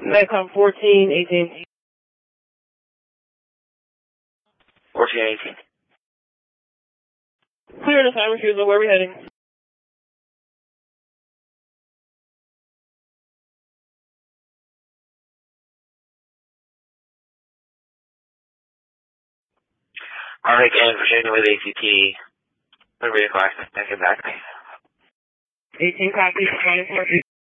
Netcom 1418. 1418. Clear the time refusal. Where are we heading? Alright, again, Virginia with ACT. Liberty Class, thank you back. 18 copies,